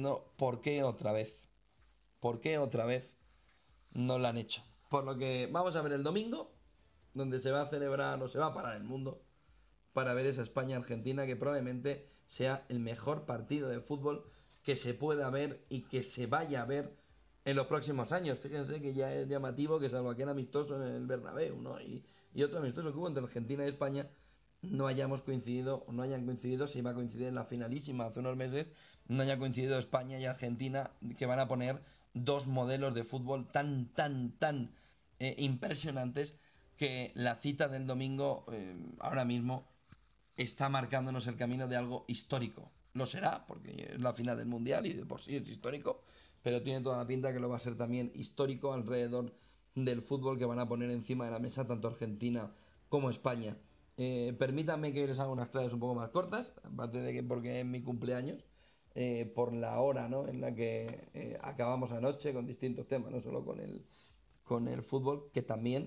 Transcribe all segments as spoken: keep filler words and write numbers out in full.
diciendo ¿por qué otra vez? ¿Por qué otra vez no lo han hecho? Por lo que vamos a ver el domingo, donde se va a celebrar o se va a parar el mundo para ver esa España-Argentina, que probablemente sea el mejor partido de fútbol que se pueda ver y que se vaya a ver en los próximos años. Fíjense que ya es llamativo que, salvo aquel amistoso en el Bernabéu, ¿no? y, y otro amistoso que hubo entre Argentina y España, no hayamos coincidido, o no hayan coincidido, se iba a coincidir en la finalísima hace unos meses, no haya coincidido España y Argentina, que van a poner dos modelos de fútbol tan, tan, tan eh, impresionantes, que la cita del domingo eh, ahora mismo está marcándonos el camino de algo histórico. Lo será, porque es la final del Mundial y de por sí es histórico, pero tiene toda la pinta que lo va a ser también histórico alrededor del fútbol que van a poner encima de la mesa tanto Argentina como España. Eh, permítanme que les haga unas claves un poco más cortas, aparte de que porque es mi cumpleaños, eh, por la hora, ¿no?, en la que eh, acabamos anoche con distintos temas, no solo con el, con el fútbol, que también.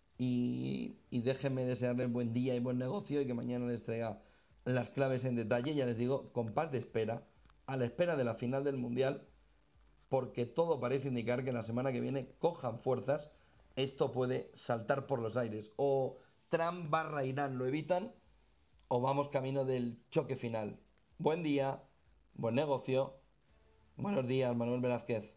Y, y déjenme desearles buen día y buen negocio y que mañana les traiga las claves en detalle. Ya les digo, con paz de espera, a la espera de la final del Mundial, porque todo parece indicar que la semana que viene cojan fuerzas, esto puede saltar por los aires. O Trump barra Irán lo evitan, o vamos camino del choque final. Buen día, buen negocio. Buenos días, Manuel Velázquez.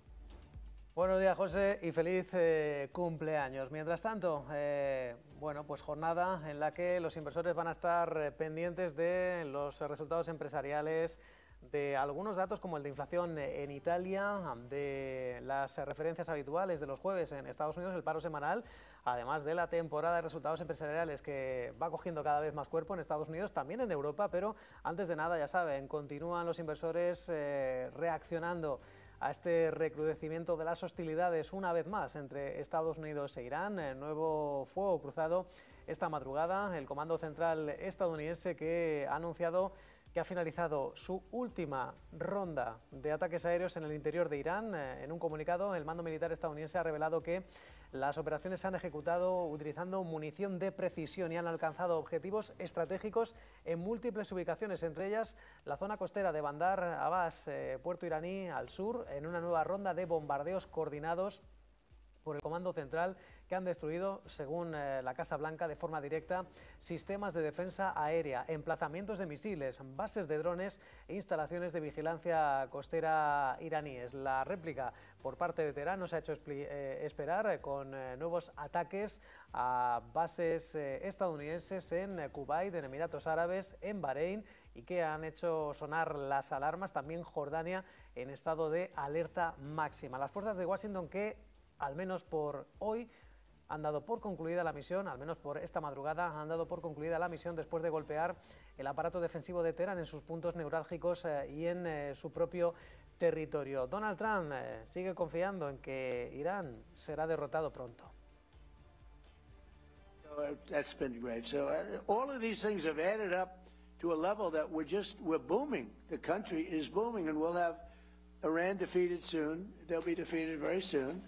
Buenos días, José, y feliz eh, cumpleaños. Mientras tanto, eh, bueno, pues jornada en la que los inversores van a estar eh, pendientes de los resultados empresariales, de algunos datos como el de inflación en Italia, de las referencias habituales de los jueves en Estados Unidos, el paro semanal, además de la temporada de resultados empresariales que va cogiendo cada vez más cuerpo en Estados Unidos, también en Europa, pero antes de nada, ya saben, continúan los inversores eh, reaccionando a este recrudecimiento de las hostilidades una vez más entre Estados Unidos e Irán. El nuevo fuego cruzado esta madrugada, el Comando Central estadounidense que ha anunciado que ha finalizado su última ronda de ataques aéreos en el interior de Irán. En un comunicado, el mando militar estadounidense ha revelado que las operaciones se han ejecutado utilizando munición de precisión y han alcanzado objetivos estratégicos en múltiples ubicaciones, entre ellas la zona costera de Bandar Abbas, eh, puerto iraní al sur, en una nueva ronda de bombardeos coordinados por el Comando Central, que han destruido, según eh, la Casa Blanca, de forma directa, sistemas de defensa aérea, emplazamientos de misiles, bases de drones e instalaciones de vigilancia costera iraníes. La réplica por parte de Teherán nos ha hecho eh, esperar eh, con eh, nuevos ataques a bases eh, estadounidenses en eh, Kuwait, en Emiratos Árabes, en Bahrein, y que han hecho sonar las alarmas, también Jordania en estado de alerta máxima. Las fuerzas de Washington que, al menos por hoy, han dado por concluida la misión, al menos por esta madrugada, han dado por concluida la misión después de golpear el aparato defensivo de Teherán en sus puntos neurálgicos eh, y en eh, su propio territorio. Donald Trump eh, sigue confiando en que Irán será derrotado pronto. That's been great. So uh, all of these things have added up to a level that we're just, we're booming. The country is booming, and we'll have Iran defeated soon. They'll be defeated very soon.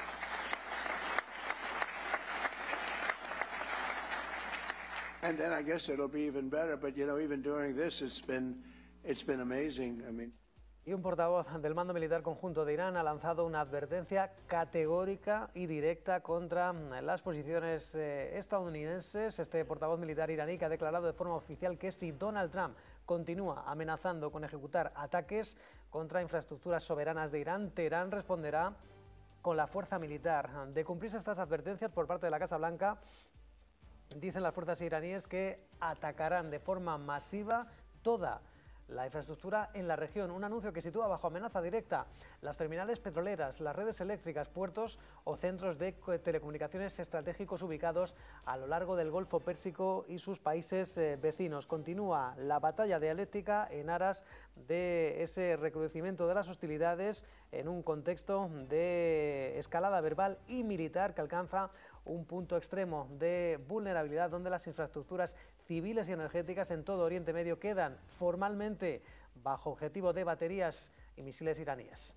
And then I guess it'll be even better. But, you know, even during this, it's been, it's been amazing. I mean... Y un portavoz del Mando Militar Conjunto de Irán ha lanzado una advertencia categórica y directa contra las posiciones eh, estadounidenses. Este portavoz militar iraní que ha declarado de forma oficial que si Donald Trump continúa amenazando con ejecutar ataques contra infraestructuras soberanas de Irán, Teherán responderá con la fuerza militar. De cumplirse estas advertencias por parte de la Casa Blanca, dicen las fuerzas iraníes que atacarán de forma masiva toda la infraestructura en la región, un anuncio que sitúa bajo amenaza directa las terminales petroleras, las redes eléctricas, puertos o centros de telecomunicaciones estratégicos ubicados a lo largo del Golfo Pérsico y sus países eh, vecinos. Continúa la batalla dialéctica en aras de ese recrudecimiento de las hostilidades en un contexto de escalada verbal y militar que alcanza un punto extremo de vulnerabilidad, donde las infraestructuras civiles y energéticas en todo Oriente Medio quedan formalmente bajo objetivo de baterías y misiles iraníes.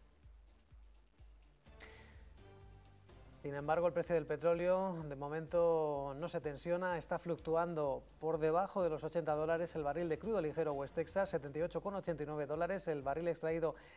Sin embargo, el precio del petróleo de momento no se tensiona, está fluctuando por debajo de los ochenta dólares el barril de crudo ligero West Texas, setenta y ocho con ochenta y nueve dólares, el barril extraído